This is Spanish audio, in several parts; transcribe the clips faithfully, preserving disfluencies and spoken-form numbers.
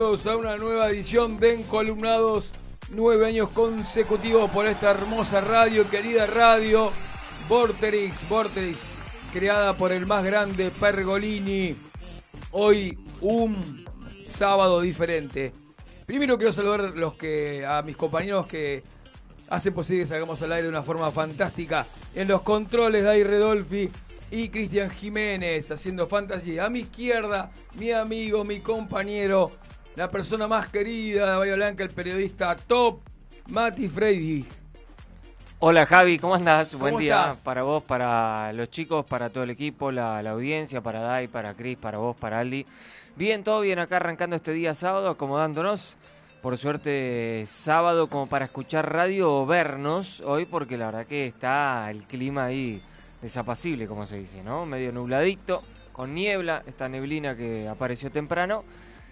A una nueva edición de Encolumnados, nueve años consecutivos por esta hermosa radio, querida radio Vorterix, Vorterix, creada por el más grande Pergolini. Hoy un sábado diferente. Primero quiero saludar los que, a mis compañeros que hacen posible que salgamos al aire de una forma fantástica. En los controles, Dai Redolfi y Cristian Jiménez haciendo fantasy. A mi izquierda, mi amigo, mi compañero, la persona más querida de Bahía Blanca, el periodista top, Mati Freidi. Hola Javi, ¿cómo andás? ¿Cómo Buen día estás? para vos, para los chicos, para todo el equipo, la, la audiencia, para Dai, para Cris, para vos, para Aldi. Bien, todo bien acá arrancando este día sábado, acomodándonos. Por suerte, sábado como para escuchar radio o vernos hoy, porque la verdad que está el clima ahí desapacible, como se dice, ¿no? Medio nubladito, con niebla, esta neblina que apareció temprano.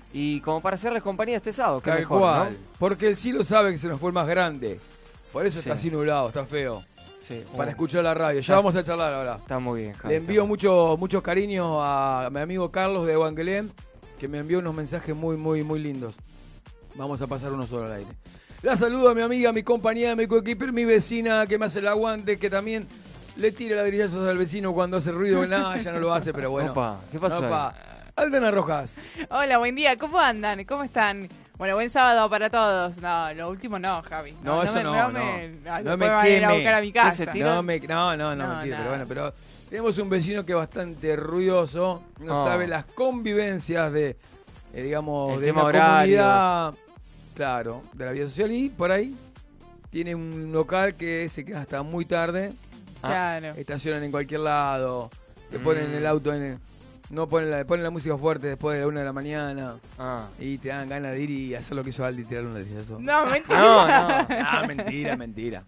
Y como para hacerles compañía este sábado, que Tal mejor, cual, ¿no? porque el cielo sabe que se nos fue el más grande. Por eso Sí. está así nublado, está feo. Sí, Para uh, escuchar la radio. Ya Está- vamos a charlar ahora. Está muy bien, Javi. Le está envío muy muchos muchos cariños a mi amigo Carlos de Wangelén, que me envió unos mensajes muy, muy, muy lindos. Vamos a pasar uno solo al aire. La saludo a mi amiga, mi compañera, mi coequiper, mi vecina, que me hace el aguante, que también le tira ladrillazos al vecino cuando hace ruido. Nada, ella no lo hace, pero bueno. Opa, ¿qué pasó ahí? Opa. Aldana Rojas. Hola, buen día, ¿cómo andan? ¿Cómo están? Bueno, buen sábado para todos. No, lo último no, Javi. No, eso me, no, no. no. me, No no me me van a ir a queme. buscar a mi ¿Qué se casa. tira? No, me, no, no, no, No, mentira, nada. pero bueno, pero tenemos un vecino que es bastante ruidoso, no Oh. sabe las convivencias de, eh, digamos, El de tema una horarios. comunidad, claro, de la vida social, y por ahí tiene un local que se queda hasta muy tarde, Claro. estacionan en cualquier lado, te Mm. ponen el auto en el- no ponen la, ponen la música fuerte después de la una de la mañana Ah. y te dan ganas de ir y hacer lo que hizo Aldi, tirar un ladrillazo. No, mentira. No, no. Ah, mentira, mentira.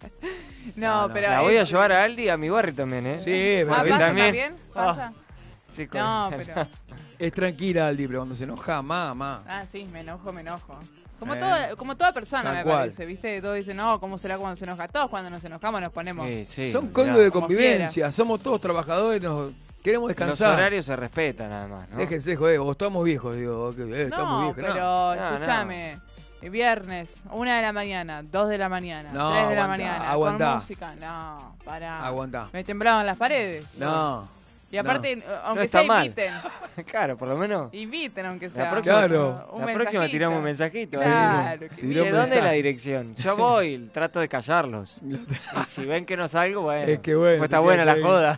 No, No, no. pero. La voy a es- llevar a Aldi a mi barrio también, ¿eh? Sí, pero Ah, es- ¿pasa también. también? ¿Pasa? Sí, con- No, pero. es tranquila Aldi, pero cuando se enoja, mamá. Ah, sí, me enojo, me enojo. Como, Eh, toda, como toda persona, tal me cual. parece, ¿viste? Todos dicen, no, ¿cómo será cuando se enoja? Todos cuando nos enojamos nos ponemos. Sí, sí, Son mirá. códigos de Como convivencia, somos todos trabajadores, nos queremos Los descansar. horarios se respetan, además, ¿no? Déjense, joder, vos estamos viejos, digo, ok, eh, estamos No, viejos. pero No, No, escúchame. Viernes, una de la mañana, dos de la mañana, No, tres de la aguantá, mañana, aguantá. con música. No, pará. aguantá. Me temblaban las paredes. No, Y aparte, no. aunque está sea, mal. inviten. Claro, por lo menos. Inviten, aunque sea. La próxima, Claro. Un la próxima mensajito. tiramos un mensajito. ahí. Claro. que Tiró Che, un inviten. ¿dónde es mensaje. la dirección? Yo voy, trato de callarlos. Y si ven que no salgo, bueno. Es que bueno, Pues está te buena la quedas joda.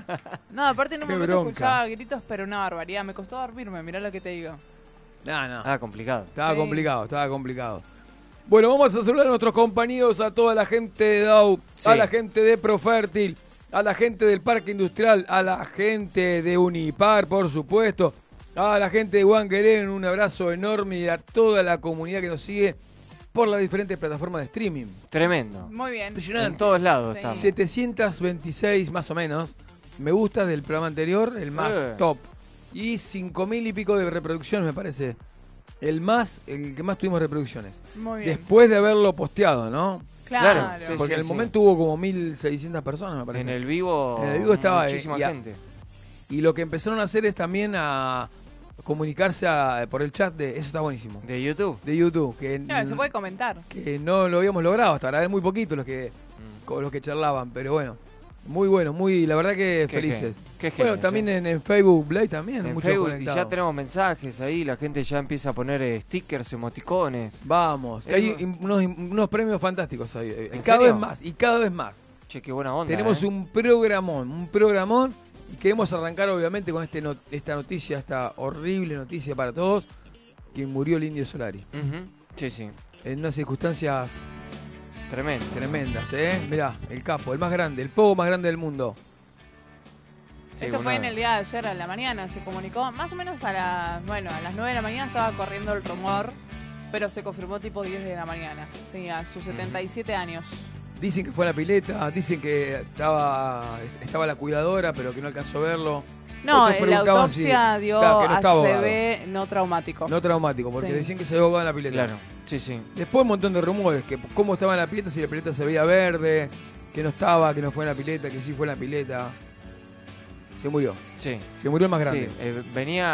No, aparte en un Qué momento bronca. escuchaba gritos, pero una barbaridad. Me costó dormirme, mirá lo que te digo. no, no. Ah, complicado. Estaba Sí. complicado, estaba complicado. Bueno, vamos a saludar a nuestros compañeros, a toda la gente de Dow, Sí. a la gente de Profértil, a la gente del Parque Industrial, a la gente de Unipar, por supuesto, a la gente de Wangelén, un abrazo enorme y a toda la comunidad que nos sigue por las diferentes plataformas de streaming. Tremendo. Muy bien. En todos lados Sí. estamos. setecientos veintiséis más o menos me gustas del programa anterior, el más Eh. top. Y cinco mil y pico de reproducciones, me parece. El más, el que más tuvimos reproducciones. Muy bien. Después de haberlo posteado, ¿no? Claro. Claro, sí, Porque en el sí. momento hubo como mil seiscientas personas, me parece. En el vivo, En el vivo estaba, muchísima eh, y a- gente. Y lo que empezaron a hacer es también a comunicarse a- por el chat de... Eso está buenísimo. De YouTube. De YouTube. Que, Claro, se puede comentar. que no lo habíamos logrado hasta ahora. Eran muy poquitos los que, Mm. con los que charlaban. Pero bueno, muy bueno. muy La verdad que Qué felices. gen- qué Bueno, genios, también eh. en, en Facebook Live también. En muchos Facebook, y conectados. ya tenemos mensajes ahí, la gente ya empieza a poner eh, stickers, emoticones. Vamos. que Eh, hay bueno. unos, unos premios fantásticos ahí. eh, ¿En Cada serio? vez más. Y cada vez más. Che, qué buena onda. Tenemos eh. un programón, un programón y queremos arrancar obviamente con este no- esta noticia, esta horrible noticia para todos, que murió el Indio Solari. Ujú. Sí, sí. En unas circunstancias Tremendo. tremendas, ¿eh? Mirá, el capo, el más grande, el pogo más grande del mundo. Sí, Esto fue una- en el día de ayer a la mañana, se comunicó más o menos a las, bueno, a las nueve de la mañana estaba corriendo el rumor, pero se confirmó tipo diez de la mañana, sí, a sus setenta y siete años. Dicen que fue a la pileta, dicen que estaba estaba la cuidadora, pero que no alcanzó a verlo. No, Otros la preguntaban autopsia si- dio claro, que no estaba A C ahogado. V no traumático. No traumático, porque Sí. decían que se ahogaba en la pileta. Claro, sí, sí. Después un montón de rumores, que cómo estaba en la pileta, si la pileta se veía verde, que no estaba, que no fue en la pileta, que sí fue en la pileta. se murió. Sí. Se murió el más grande. Sí, eh,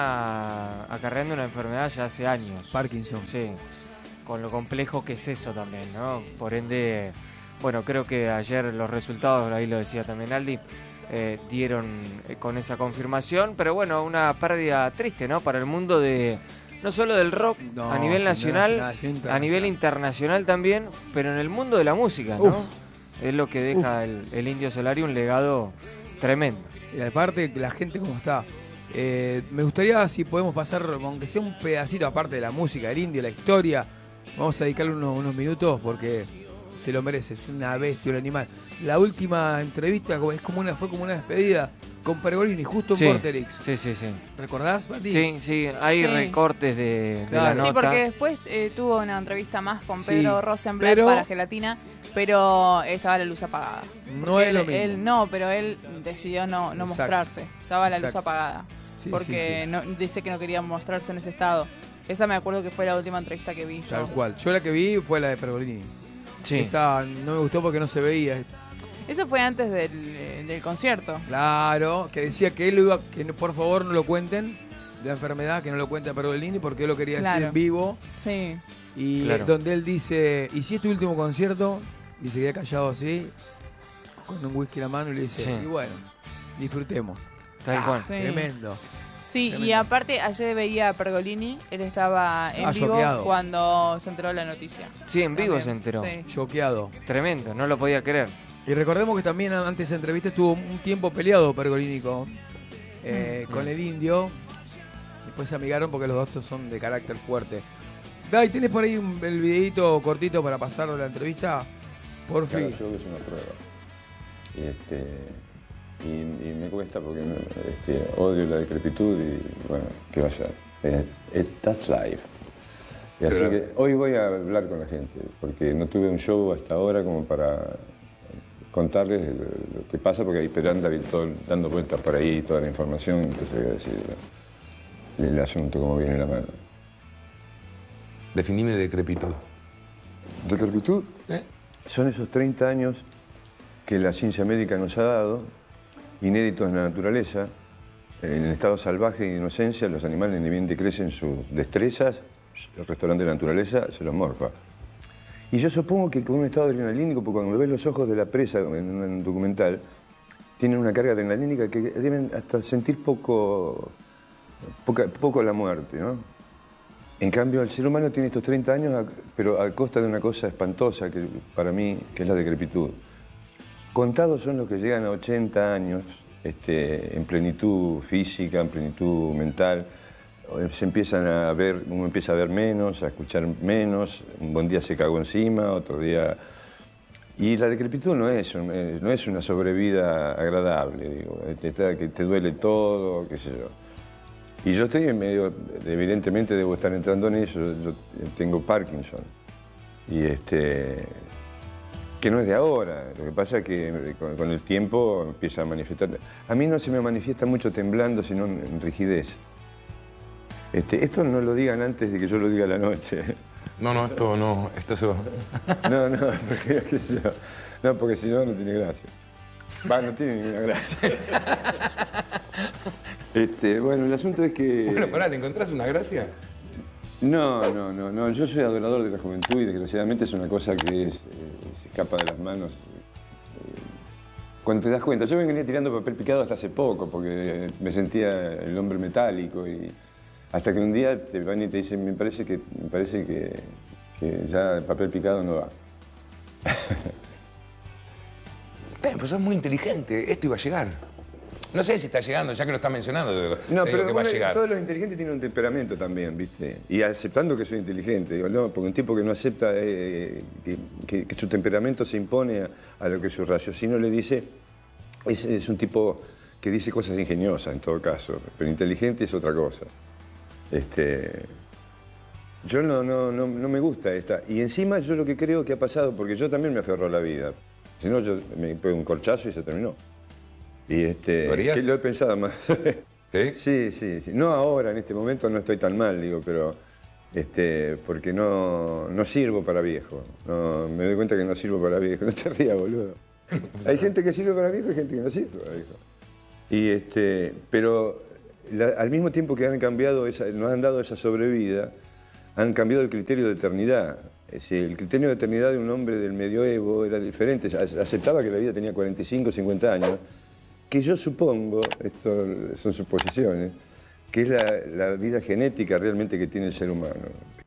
venía acarreando una enfermedad ya hace años. Parkinson. Sí, con lo complejo que es eso también, ¿no? Por ende, bueno, creo que ayer los resultados, ahí lo decía también Aldi, eh, dieron eh, con esa confirmación, pero bueno, una pérdida triste, ¿no? Para el mundo de, no solo del rock No, a nivel sí, nacional, nacional, a nivel internacional también, pero en el mundo de la música, ¿no? Uf. Es lo que deja el, el Indio Solari, un legado tremendo. Y aparte, la gente como está. Eh, me gustaría si podemos pasar, aunque sea un pedacito aparte de la música, del Indio, la historia. Vamos a dedicarle unos, unos minutos porque se lo merece. Es una bestia, un animal. La última entrevista es como una, fue como una despedida con Pergolini, justo en Sí, Vorterix. sí, sí, sí. ¿Recordás, Mati? Sí, sí, hay Sí. recortes de, de Claro. la nota. Sí, porque después eh, tuvo una entrevista más con Sí, Pedro Rosenblatt pero- para Gelatina, pero estaba la luz apagada. No Porque es lo él- mismo. él- no, pero él decidió no, no Exacto. mostrarse. Estaba la luz Exacto. apagada. Sí, porque sí, sí. No, dice que no quería mostrarse en ese estado. Esa me acuerdo que fue la última entrevista que vi yo. Tal cual. Yo la que vi fue la de Pergolini. Sí. Esa no me gustó porque no se veía. Eso fue antes del, eh, del concierto. Claro, que decía que él lo iba, que no- por favor no lo cuenten de la enfermedad, que no lo cuente a Pergolini porque él lo quería decir Claro. en vivo. Sí. Y Claro. donde él dice, ¿y si es tu último concierto? Y se queda callado así, con un whisky en la mano y le dice, Sí. y bueno, disfrutemos. Tal cual. Sí. Tremendo. Sí, y Tremendo. aparte ayer veía a Pergolini, él estaba en Ah, vivo choqueado. cuando se enteró la noticia. Sí, en vivo También, se enteró. sí. Choqueado. Tremendo, no lo podía creer. Y recordemos que también antes de esa entrevista estuvo un tiempo peleado Pergolini con, eh, Mm. con el Indio. Después se amigaron porque los dos son de carácter fuerte. Dai, ¿tienes por ahí un, el videito cortito para pasar la entrevista? Por Cada fin. show es una prueba. Y, este, y, y me cuesta porque me- este, odio la decrepitud y bueno, ¿qué va a ser? Es, es, that's life. Y así Pero- que hoy voy a hablar con la gente, porque no tuve un show hasta ahora como para contarles lo, lo que pasa, porque ahí pero anda bien todo, dando vueltas por ahí toda la información, entonces voy a decir el, el asunto como viene en la mano. Definime decrepitud. ¿Decrepitud? ¿Eh? Son esos treinta años que la ciencia médica nos ha dado, inéditos en la naturaleza. En el estado salvaje y de inocencia, los animales ni bien decrecen sus destrezas, el restaurante de la naturaleza se los morfa. Y yo supongo que con un estado adrenalínico, porque cuando ves los ojos de la presa en un documental, tienen una carga adrenalínica que deben hasta sentir poco, poca- poco la muerte, ¿no? En cambio, el ser humano tiene estos treinta años, a- pero a costa de una cosa espantosa que para mí, que es la decrepitud. Contados son los que llegan a ochenta años, este, en plenitud física, en plenitud mental. Se empiezan a ver, uno empieza a ver menos, a escuchar menos. Un buen día se cagó encima, otro día... Y la decrepitud no es, un- eh, no es una sobrevida agradable, digo. Te, te- que te duele todo, qué sé yo. Y yo estoy en medio, evidentemente debo estar entrando en eso, yo tengo Parkinson. Y este, que no es de ahora, lo que pasa es que con, con el tiempo empieza a manifestar. A mí no se me manifiesta mucho temblando, sino en, en rigidez. Este, esto no lo digan antes de que yo lo diga a la noche. No, no, esto no, esto es... No, no, porque, qué sé yo. No, porque si no, no tiene gracia. Va, no tiene ninguna gracia. Este, bueno, el asunto es que... Bueno, pará, ¿le encontrás una gracia? No, no, no, no. Yo soy adorador de la juventud y desgraciadamente es una cosa que es, eh, se escapa de las manos. Eh, Cuando te das cuenta, yo me venía tirando papel picado hasta hace poco porque me sentía el hombre metálico y hasta que un día te van y te dicen, me parece que, me parece que, que ya el papel picado no va. Bien, pues sos muy inteligente, esto iba a llegar. No sé si está llegando, ya que lo está mencionando, digo, No, te digo pero que va a bueno, llegar. todos los inteligentes tienen un temperamento también, ¿viste? Y aceptando que soy inteligente, digo, no, porque un tipo que no acepta eh, que, que- que su temperamento se impone a, a lo que su raciocinio le dice, es, es un tipo que dice cosas ingeniosas en todo caso, pero inteligente es otra cosa. Este, yo no, no, no, no me gusta esta. Y encima yo lo que creo que ha pasado, porque yo también me aferro a la vida, si no yo me pego un corchazo y se terminó. Y este, ¿Lo harías? que lo he pensado más. ¿Sí? Sí, sí, sí. No ahora, en este momento no estoy tan mal, digo, pero este, porque no, no sirvo para viejo. No, me doy cuenta que no sirvo para viejo. No te rías, boludo. Hay gente que sirve para viejo y gente que no sirve para viejo. Y este, pero la, al mismo tiempo que han cambiado, esa, nos han dado esa sobrevida, han cambiado el criterio de eternidad. Es decir, el criterio de eternidad de un hombre del medioevo era diferente, aceptaba que la vida tenía cuarenta y cinco, cincuenta años, que yo supongo, esto son suposiciones, que es la, la vida genética realmente que tiene el ser humano.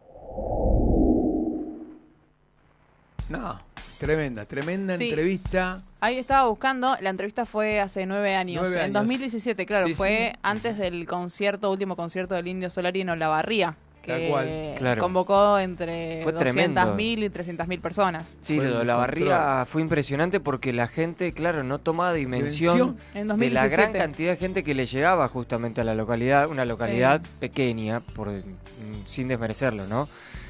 No, tremenda, tremenda Sí. entrevista. Ahí estaba buscando, la entrevista fue hace nueve años, Nueve en años. dos mil diecisiete, claro, Sí, fue sí. antes del concierto, último concierto del Indio Solari en Olavarría, Tal que cual. Claro. convocó entre Fue doscientas mil tremendo. y trescientas mil personas. Sí, Fue lo de el la barriga control. fue impresionante porque la gente, claro, no tomaba dimensión, Dimensión. En de la 2017. gran cantidad de gente que le llegaba justamente a la localidad, una localidad pequeña, por mm, sin desmerecerlo, ¿no?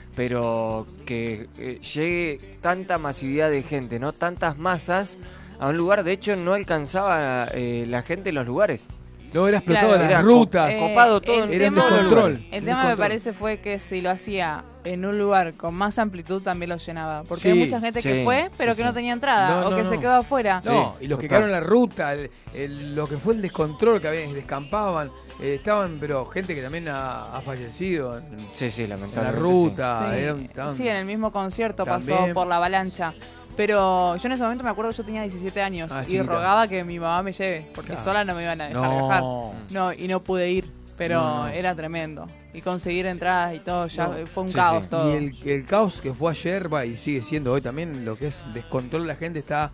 Pero que eh, llegue tanta masividad de gente, ¿no? Tantas masas a un lugar, de hecho no alcanzaba eh, la gente en los lugares. No, era explotado Claro. las Era rutas. co- copado todo, el era un tema, descontrol. El un tema me descontrol. parece fue que si lo hacía en un lugar con más amplitud también lo llenaba. Porque Sí, hay mucha gente que sí, fue, pero sí, que sí. no tenía entrada No, o no, que no. se quedó afuera. No, Sí, y los que total. quedaron en la ruta, el- el- lo que fue el descontrol que había, descampaban, eh, estaban, pero gente que también ha, ha fallecido en, Sí, sí, en la lamentablemente. ruta. Sí, eran- estaban- sí, en el mismo concierto También. pasó por la avalancha. Pero yo en ese momento me acuerdo que yo tenía diecisiete años Ah, y chiquita. rogaba que mi mamá me lleve, porque Claro. sola no me iban a dejar No. viajar. No, y no pude ir, pero No, no. era tremendo. Y conseguir entradas y todo, ya No. fue un Sí, caos sí. todo. Y el, el caos que fue ayer, va, y sigue siendo hoy también, lo que es descontrol, la gente está,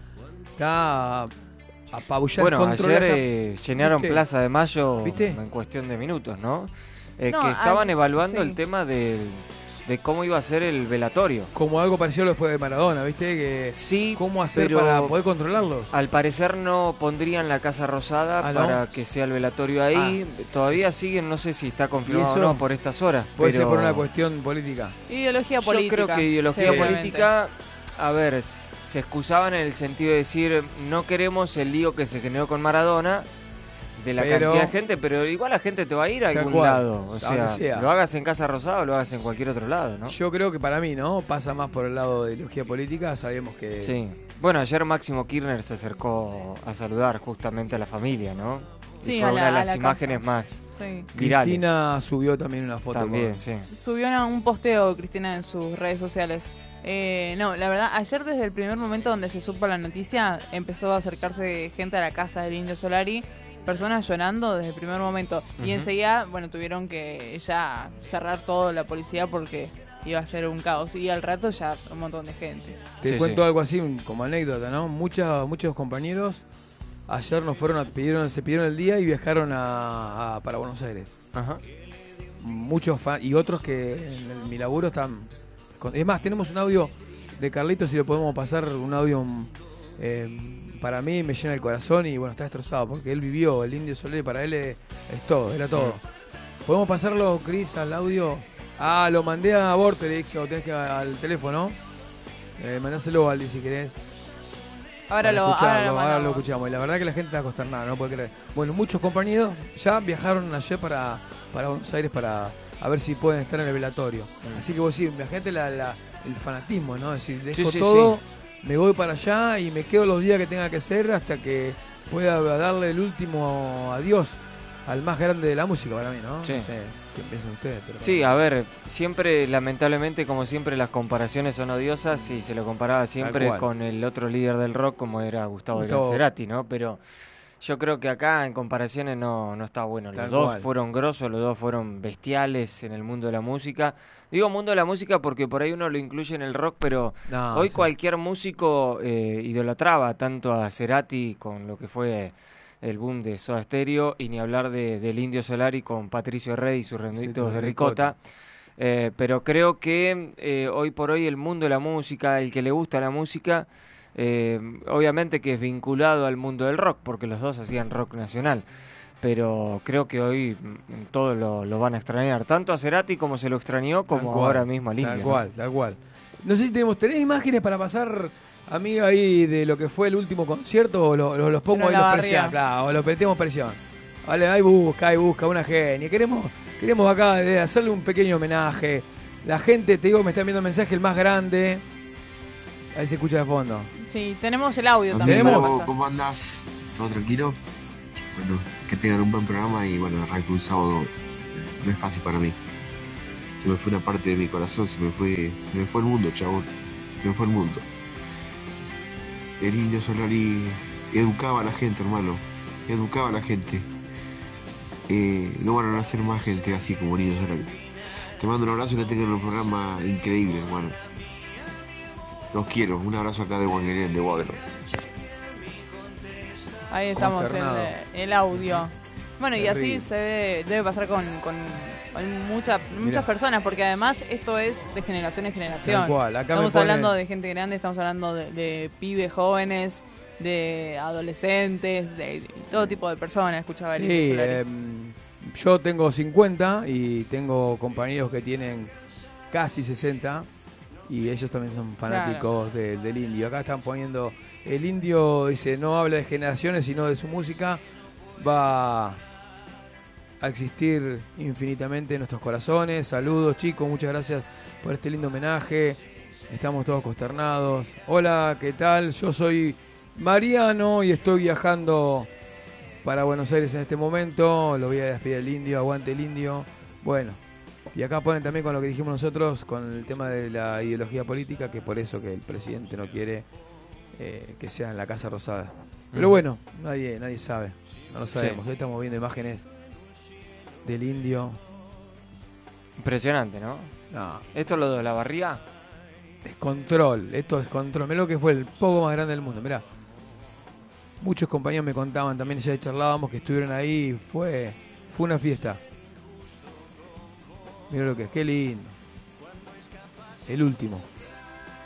está apabullada. Bueno, controlada, ayer está- eh, llenaron ¿Viste? Plaza de Mayo ¿Viste? en cuestión de minutos, ¿no? Eh, No, que estaban ayer- evaluando sí. el tema del- de cómo iba a ser el velatorio. Como algo parecido a lo que fue de Maradona, ¿viste? Que, Sí, ¿cómo hacer pero para poder controlarlos? al parecer no pondrían la Casa Rosada Ah, ¿no? para que sea el velatorio ahí. Todavía siguen, no sé si está confirmado o eso? no por estas horas. Puede pero ser por una cuestión política. Ideología yo política. creo que ideología seguramente. política, a ver, s- se excusaban en el sentido de decir no queremos el lío que se generó con Maradona de la Pero- cantidad de gente, pero igual la gente te va a ir a Tal algún cual, lado. O a sea, donde sea. lo hagas en Casa Rosada o lo hagas en cualquier otro lado, ¿no? Yo creo que para mí, ¿no? Pasa más por el lado de ideología política, sabemos que... Sí. Bueno, ayer Máximo Kirchner se acercó a saludar justamente a la familia, ¿no? Y Sí, fue a una la- de a las la imágenes casa. más Sí. virales. Cristina subió también una foto. También, con- sí. Subió una- un posteo, Cristina, en sus redes sociales. Eh, no, la verdad, ayer desde el primer momento donde se supo la noticia, empezó a acercarse gente a la casa del Indio Solari, personas llorando desde el primer momento. Ujú. Y enseguida, bueno, tuvieron que ya cerrar todo la policía porque iba a ser un caos. Y al rato ya un montón de gente. Te Sí, cuento sí. algo así como anécdota, ¿no? Muchas, muchos compañeros ayer nos fueron a pidieron, se pidieron el día y viajaron a, a- para Buenos Aires. Ajá. Muchos fan, y otros que en el- mi laburo están... con- es más, tenemos un audio de Carlitos, si lo podemos pasar, un audio mm, eh, para mí me llena el corazón y bueno, está destrozado porque él vivió, el Indio Solari para él es, es todo, era todo. ¿Podemos pasarlo, Cris, al audio? Ah, lo mandé a Vortex, lo tenés que al teléfono. Eh, mandáselo a Aldi si querés. Ahora para lo, escucharlo, ahora lo ahora lo mandamos. escuchamos. Y la verdad que la gente está consternada, no puede creer. Bueno, muchos compañeros ya viajaron ayer para, para Buenos Aires para a ver si pueden estar en el velatorio. Mm. Así que vos sí, imagínate la, la- el fanatismo, ¿no? Es decir, dejo Sí, sí, todo, me voy para allá y me quedo los días que tenga que hacer hasta que pueda darle el último adiós al más grande de la música para mí, ¿no? Sí. No sé qué piensan ustedes. Pero Sí, a ver, siempre, lamentablemente, como siempre, las comparaciones son odiosas y se lo comparaba siempre cual. con el otro líder del rock como era Gustavo, Gustavo. Cerati, ¿no? Pero yo creo que acá en comparaciones no, no está bueno. Los Tal dos cual. fueron grosos, los dos fueron bestiales en el mundo de la música. Digo mundo de la música porque por ahí uno lo incluye en el rock, pero No, hoy sí. cualquier músico eh, idolatraba tanto a Cerati con lo que fue el boom de Soda Stereo y ni hablar de, del Indio Solari con Patricio Rey y sus renditos Sí, de ricota. ricota. Eh, pero creo que eh, hoy por hoy el mundo de la música, el que le gusta la música, eh, obviamente que es vinculado al mundo del rock, porque los dos hacían rock nacional. Pero creo que hoy mm, todo lo, lo van a extrañar, tanto a Cerati como se lo extrañó, como Tal cual, ahora mismo al Indio. Tal ¿no? cual, tal cual. No sé si tenemos, ¿tenés imágenes para pasar, amiga, ahí de lo que fue el último concierto o lo- lo- los pongo Pero ahí la los barría. presión? Claro, o los metemos presión. Vale, ahí busca, ahí busca, una genia. Queremos, queremos acá de hacerle un pequeño homenaje. La gente, te digo, me está enviando mensaje el más grande. Ahí se escucha de fondo. Sí, tenemos el audio ¿Lo también. tenemos? para pasar. ¿Cómo andás? ¿Todo tranquilo? bueno, que tengan un buen programa y bueno, arranque un sábado, no es fácil para mí. Se me fue una parte de mi corazón, se me fue, se me fue el mundo, chabón, se me fue el mundo. El Indio Solari educaba a la gente, hermano, educaba a la gente. Eh, no van a nacer más gente así como el Indio Solari. Te mando un abrazo y que tengan un programa increíble, hermano. Los quiero, un abrazo acá de Wangerén, de Guagro. Ahí estamos, el, el audio. Bueno, y así se debe, debe pasar con, con, con mucha, muchas personas, porque además esto es de generación en generación. Tal cual. Acá estamos me hablando pone... de gente grande, estamos hablando de, de pibes jóvenes, de adolescentes, de, de todo tipo de personas. Escuchaba el Sí, Indio Solari. eh, yo tengo cincuenta y tengo compañeros que tienen casi sesenta y ellos también son fanáticos claro. de, del Indio. Acá están poniendo, el Indio dice, no habla de generaciones sino de su música, va a existir infinitamente en nuestros corazones. Saludos chicos, muchas gracias por este lindo homenaje, estamos todos consternados. Hola, ¿qué tal? Yo soy Mariano y estoy viajando para Buenos Aires en este momento, lo voy a despedir al Indio, aguante el Indio. Bueno, y acá ponen también con lo que dijimos nosotros, con el tema de la ideología política, que por eso que el presidente no quiere eh, que sea en la Casa Rosada. Pero bueno, nadie nadie sabe, no lo sabemos. Sí. Hoy estamos viendo imágenes del Indio. Impresionante, ¿no? No. ¿Esto es lo de la barría? Descontrol, esto es descontrol. Mirá lo que fue el poco más grande del mundo, mirá. Muchos compañeros me contaban, también ya charlábamos, que estuvieron ahí, fue, fue una fiesta. Mirá lo que es, qué lindo. El último.